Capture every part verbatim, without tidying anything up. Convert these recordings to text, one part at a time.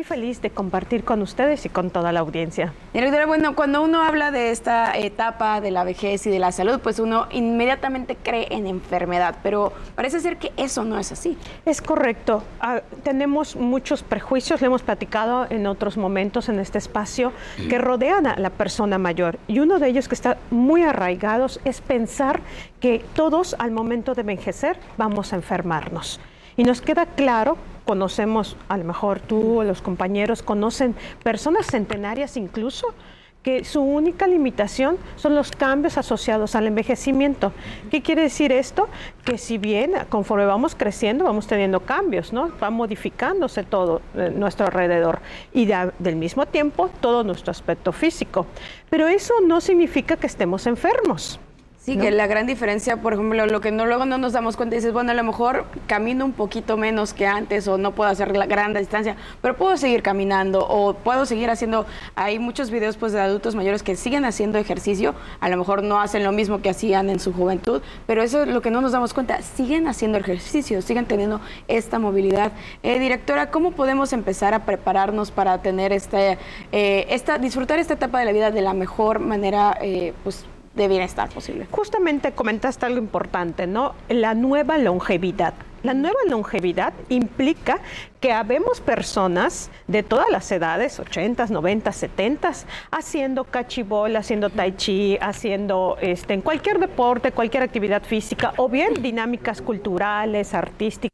muy feliz de compartir con ustedes y con toda la audiencia. Directora, bueno, cuando uno habla de esta etapa de la vejez y de la salud, pues uno inmediatamente cree en enfermedad, pero parece ser que eso no es así. Es correcto. Uh, tenemos muchos prejuicios, le hemos platicado en otros momentos en este espacio, que rodean a la persona mayor. Y uno de ellos que está muy arraigados es pensar que todos al momento de envejecer vamos a enfermarnos. Y nos queda claro, conocemos, a lo mejor tú o los compañeros conocen personas centenarias incluso, que su única limitación son los cambios asociados al envejecimiento. ¿Qué quiere decir esto? Que si bien conforme vamos creciendo vamos teniendo cambios, ¿no? Va modificándose todo eh, nuestro alrededor y de, del mismo tiempo todo nuestro aspecto físico. Pero eso no significa que estemos enfermos. Sí, ¿no? Que la gran diferencia, por ejemplo, lo que no, luego no nos damos cuenta, dices, bueno, a lo mejor camino un poquito menos que antes o no puedo hacer la gran distancia, pero puedo seguir caminando o puedo seguir haciendo, hay muchos videos pues de adultos mayores que siguen haciendo ejercicio, a lo mejor no hacen lo mismo que hacían en su juventud, pero eso es lo que no nos damos cuenta, siguen haciendo ejercicio, siguen teniendo esta movilidad. Eh, directora, ¿cómo podemos empezar a prepararnos para tener este, eh, esta, disfrutar esta etapa de la vida de la mejor manera, eh, pues, de bienestar posible? Justamente comentaste algo importante, ¿no? La nueva longevidad. La nueva longevidad implica que habemos personas de todas las edades, ochentas, noventas, setentas, haciendo cachibol, haciendo tai chi, haciendo este, en cualquier deporte, cualquier actividad física, o bien dinámicas culturales, artísticas.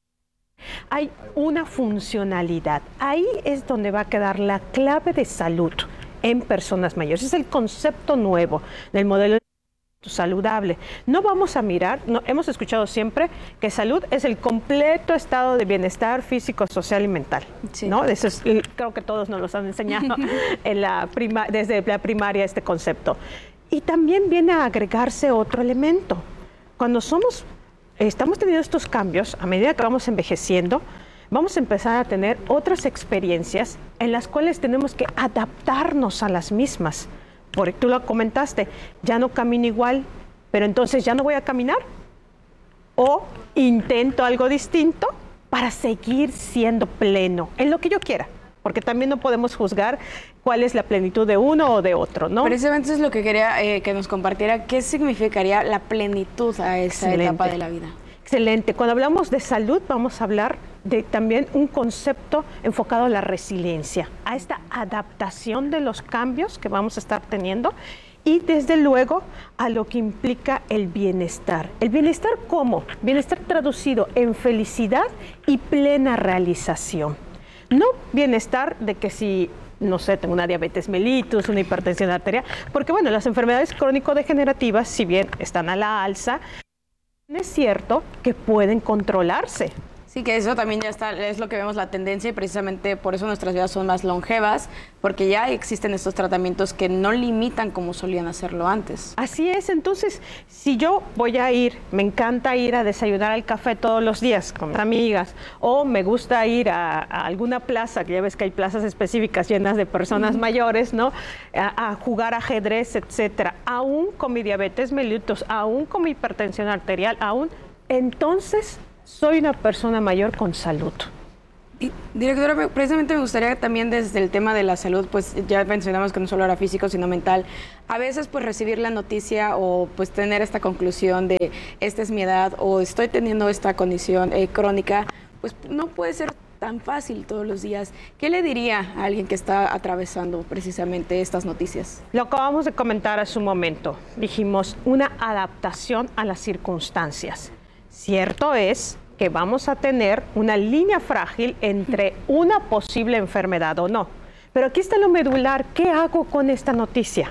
Hay una funcionalidad. Ahí es donde va a quedar la clave de salud en personas mayores. Es el concepto nuevo del modelo saludable. No vamos a mirar, no, hemos escuchado siempre que salud es el completo estado de bienestar físico, social y mental, sí. ¿no? Eso es, creo que todos nos lo han enseñado en la prima, desde la primaria este concepto. Y también viene a agregarse otro elemento. Cuando somos, estamos teniendo estos cambios, a medida que vamos envejeciendo, vamos a empezar a tener otras experiencias en las cuales tenemos que adaptarnos a las mismas. Porque tú lo comentaste, ya no camino igual, pero entonces ya no voy a caminar. O intento algo distinto para seguir siendo pleno en lo que yo quiera. Porque también no podemos juzgar cuál es la plenitud de uno o de otro, ¿no? Precisamente es lo que quería eh, que nos compartiera. ¿Qué significaría la plenitud a esa Excelente. etapa de la vida? Excelente. Cuando hablamos de salud, vamos a hablar de también un concepto enfocado a la resiliencia, a esta adaptación de los cambios que vamos a estar teniendo y desde luego a lo que implica el bienestar. ¿El bienestar cómo? Bienestar traducido en felicidad y plena realización. No bienestar de que si, no sé, tengo una diabetes mellitus, una hipertensión arterial, porque bueno, las enfermedades crónico-degenerativas, si bien están a la alza, es cierto que pueden controlarse. Sí, que eso también ya está, es lo que vemos la tendencia y precisamente por eso nuestras vidas son más longevas, porque ya existen estos tratamientos que no limitan como solían hacerlo antes. Así es, entonces, si yo voy a ir, me encanta ir a desayunar al café todos los días con mis amigas, o me gusta ir a, a alguna plaza, que ya ves que hay plazas específicas llenas de personas mm. mayores, ¿no? A, a jugar ajedrez, etcétera, aún con mi diabetes mellitus, aún con mi hipertensión arterial, aún, entonces soy una persona mayor con salud. Y, directora, precisamente me gustaría también desde el tema de la salud, pues ya mencionamos que no solo era físico, sino mental. A veces pues recibir la noticia o pues tener esta conclusión de esta es mi edad o estoy teniendo esta condición eh, crónica, pues no puede ser tan fácil todos los días. ¿Qué le diría a alguien que está atravesando precisamente estas noticias? Lo acabamos de comentar hace un momento. Dijimos una adaptación a las circunstancias. Cierto es que vamos a tener una línea frágil entre una posible enfermedad o no. Pero aquí está lo medular. ¿Qué hago con esta noticia?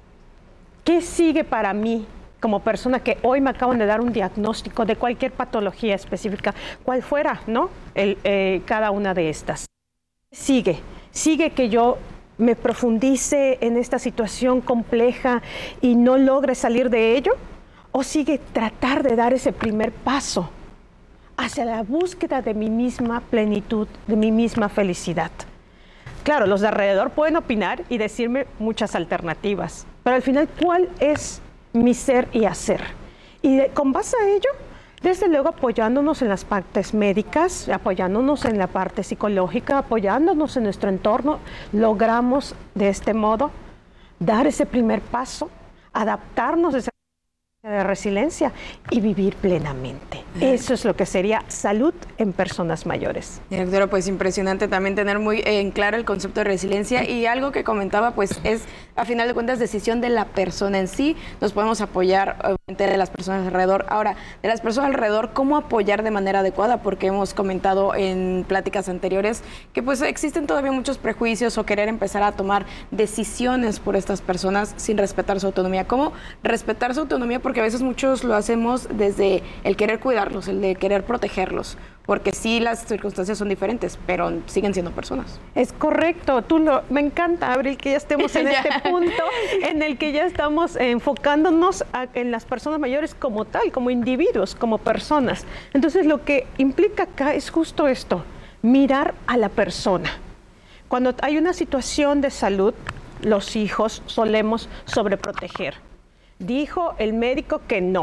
¿Qué sigue para mí como persona que hoy me acaban de dar un diagnóstico de cualquier patología específica, cual fuera, ¿no? El, eh, cada una de estas. Sigue, sigue que yo me profundice en esta situación compleja y no logre salir de ello. ¿O sigue tratar de dar ese primer paso hacia la búsqueda de mi misma plenitud, de mi misma felicidad? Claro, los de alrededor pueden opinar y decirme muchas alternativas, pero al final, ¿cuál es mi ser y hacer? Y de, con base a ello, Desde luego apoyándonos en las partes médicas, apoyándonos en la parte psicológica, apoyándonos en nuestro entorno, logramos de este modo dar ese primer paso, adaptarnos a esa de resiliencia y vivir plenamente. Eso es lo que sería salud en personas mayores. Directora, pues impresionante también tener muy en claro el concepto de resiliencia, y algo que comentaba pues es a final de cuentas decisión de la persona en sí. Nos podemos apoyar obviamente de las personas alrededor. Ahora, de las personas alrededor, ¿cómo apoyar de manera adecuada? Porque hemos comentado en pláticas anteriores que pues existen todavía muchos prejuicios o querer empezar a tomar decisiones por estas personas sin respetar su autonomía. ¿Cómo respetar su autonomía? Porque a veces muchos lo hacemos desde el querer cuidarlos, el de querer protegerlos, porque sí las circunstancias son diferentes, pero siguen siendo personas. Es correcto, tú lo, me encanta, Abril, que ya estemos en este punto en el que ya estamos enfocándonos a, en las personas mayores como tal, como individuos, como personas. Entonces lo que implica acá es justo esto, mirar a la persona. Cuando hay una situación de salud, los hijos solemos sobreproteger. Dijo el médico que no,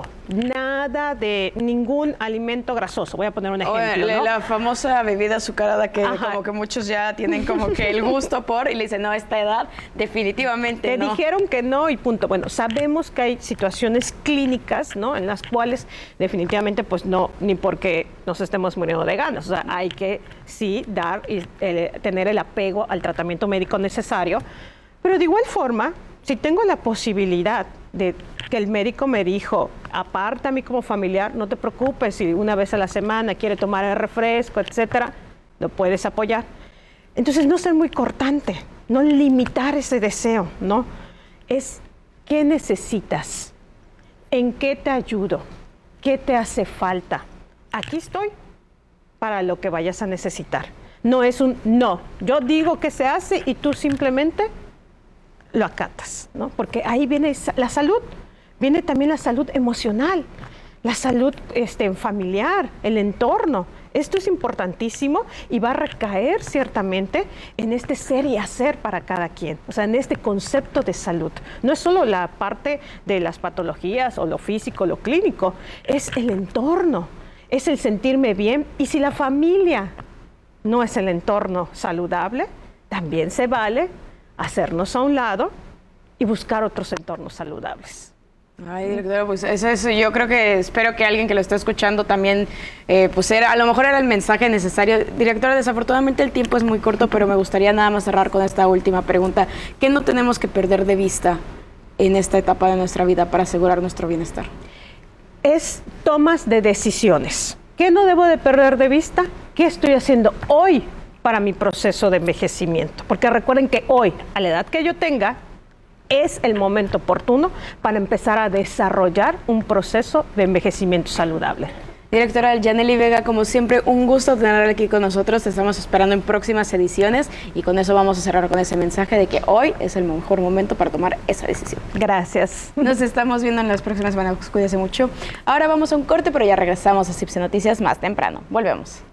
nada de ningún alimento grasoso. Voy a poner un ejemplo, Oye, ¿no? La famosa bebida azucarada que Ajá. como que muchos ya tienen como que el gusto por, y le dicen, no, a esta edad definitivamente Te no. dijeron que no y punto. Bueno, sabemos que hay situaciones clínicas, ¿no? En las cuales definitivamente pues no, ni porque nos estemos muriendo de ganas. O sea, hay que sí dar y eh, tener el apego al tratamiento médico necesario. Pero de igual forma, si tengo la posibilidad de que el médico me dijo, aparte a mí como familiar, no te preocupes, si una vez a la semana quiere tomar el refresco, etcétera, lo puedes apoyar. Entonces, no ser muy cortante, no limitar ese deseo, ¿no? Es, ¿qué necesitas? ¿En qué te ayudo? ¿Qué te hace falta? Aquí estoy para lo que vayas a necesitar. No es un no, yo digo que se hace y tú simplemente lo acatas, ¿no? Porque ahí viene la salud, viene también la salud emocional, la salud este, familiar, el entorno. Esto es importantísimo y va a recaer ciertamente en este ser y hacer para cada quien, o sea, en este concepto de salud. No es solo la parte de las patologías o lo físico, lo clínico, es el entorno, es el sentirme bien. Y si la familia no es el entorno saludable, también se vale hacernos a un lado y buscar otros entornos saludables. Ay, directora, pues eso es, yo creo que espero que alguien que lo esté escuchando también, eh, pues era, a lo mejor era el mensaje necesario. Directora, desafortunadamente el tiempo es muy corto, pero me gustaría nada más cerrar con esta última pregunta. ¿Qué no tenemos que perder de vista en esta etapa de nuestra vida para asegurar nuestro bienestar? Es tomas de decisiones. ¿Qué no debo de perder de vista? ¿Qué estoy haciendo hoy para mi proceso de envejecimiento? Porque recuerden que hoy, a la edad que yo tenga, es el momento oportuno para empezar a desarrollar un proceso de envejecimiento saludable. Directora Yanely Vega, como siempre, un gusto tenerla aquí con nosotros. Te estamos esperando en próximas ediciones y con eso vamos a cerrar con ese mensaje de que hoy es el mejor momento para tomar esa decisión. Gracias. Nos estamos viendo en las próximas semanas. Cuídese mucho. Ahora vamos a un corte, pero ya regresamos a C I P S E Noticias más temprano. Volvemos.